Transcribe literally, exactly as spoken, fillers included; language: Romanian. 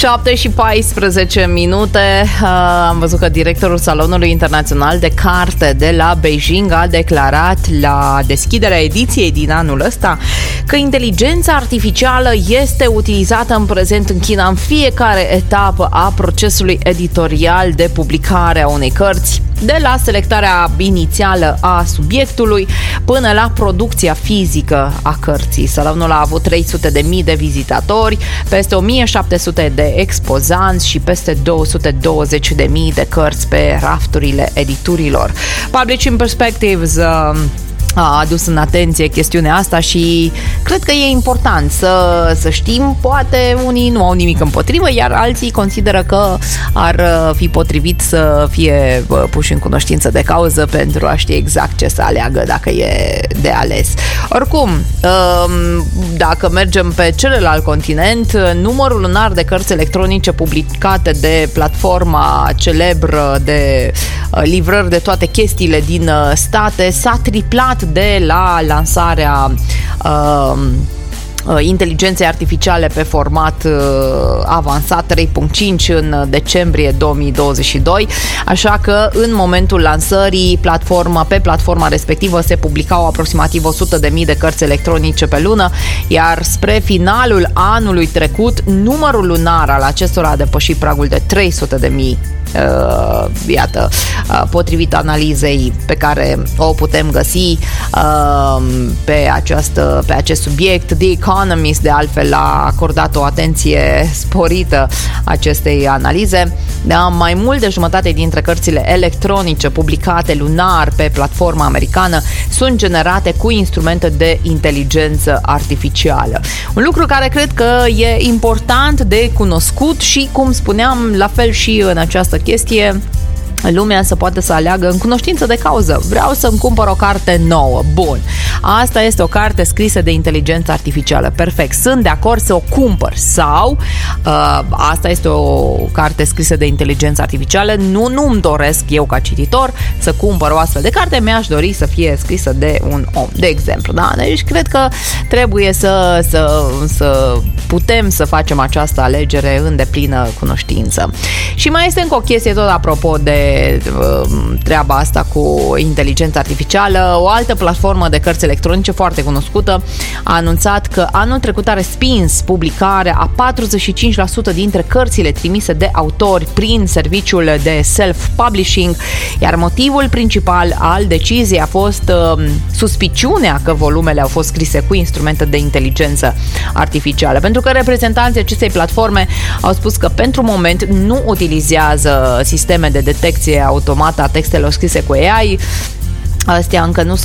șapte și paisprezece minute. Am văzut că directorul Salonului Internațional de Carte de la Beijing a declarat la deschiderea ediției din anul ăsta că inteligența artificială este utilizată în prezent în China în fiecare etapă a procesului editorial de publicare a unei cărți, de la selectarea inițială a subiectului până la producția fizică a cărții. Salonul a avut trei sute de mii de vizitatori, peste o mie șapte sute de expozanți și peste două sute douăzeci de mii de cărți pe rafturile editurilor. Publishing Perspectives uh, a adus în atenție chestiunea asta și cred că e important să, să știm. Poate unii nu au nimic împotrivă, iar alții consideră că ar fi potrivit să fie puși în cunoștință de cauză pentru a ști exact ce să aleagă dacă e de ales. Oricum, dacă mergem pe celălalt continent, numărul lunar de cărți electronice publicate de platforma celebră de livrări de toate chestiile din state s-a triplat de la lansarea uh, inteligenței artificiale pe format uh, avansat trei punct cinci în decembrie două mii douăzeci și doi, așa că în momentul lansării platforma, pe platforma respectivă se publicau aproximativ o sută de mii de cărți electronice pe lună, iar spre finalul anului trecut numărul lunar al acestora a depășit pragul de trei sute de mii. Uh, iată, uh, potrivit analizei pe care o putem găsi uh, pe, această, pe acest subiect. The Economist, de altfel, a acordat o atenție sporită acestei analize. Da, mai mult de jumătate dintre cărțile electronice publicate lunar pe platforma americană sunt generate cu instrumente de inteligență artificială. Un lucru care cred că e important de cunoscut și, cum spuneam, la fel și în această chestie, lumea să poate să aleagă în cunoștință de cauză. Vreau să-mi cumpăr o carte nouă. Bun. Asta este o carte scrisă de inteligență artificială. Perfect. Sunt de acord să o cumpăr. Sau uh, asta este o carte scrisă de inteligență artificială. Nu, nu-mi doresc eu ca cititor să cumpăr o astfel de carte. Mi-aș dori să fie scrisă de un om, de exemplu. Da? Deci cred că trebuie să, să, să putem să facem această alegere în deplină cunoștință. Și mai este încă o chestie tot apropo de treaba asta cu inteligența artificială. O altă platformă de cărți electronice foarte cunoscută a anunțat că anul trecut a respins publicarea a patruzeci și cinci la sută dintre cărțile trimise de autori prin serviciul de self-publishing, iar motivul principal al deciziei a fost uh, suspiciunea că volumele au fost scrise cu instrumente de inteligență artificială, pentru că reprezentanții acestei platforme au spus că pentru moment nu utilizează sisteme de detecție automată a textelor scrise cu A I. Astea încă nu sunt